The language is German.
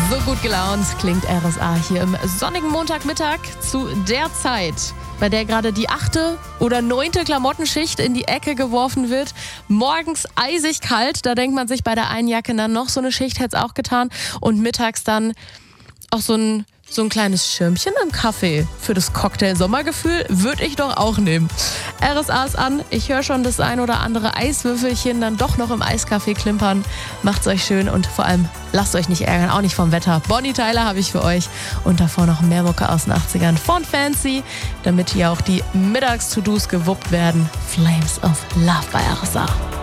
So gut gelaunt klingt RSA hier im sonnigen Montagmittag zu der Zeit, bei der gerade die 8. oder 9. Klamottenschicht in die Ecke geworfen wird. Morgens eisig kalt, da denkt man sich bei der einen Jacke dann noch, so eine Schicht hätte es auch getan. Und mittags dann auch so ein kleines Schirmchen im Kaffee für das Cocktail-Sommergefühl würde ich doch auch nehmen. RSA ist an, ich höre schon das ein oder andere Eiswürfelchen dann doch noch im Eiskaffee klimpern. Macht's euch schön und vor allem lasst euch nicht ärgern, auch nicht vom Wetter. Bonnie Tyler habe ich für euch und davor noch mehr Mucke aus den 80ern von Fancy, damit hier auch die Mittags-To-Dos gewuppt werden. Flames of Love bei RSA.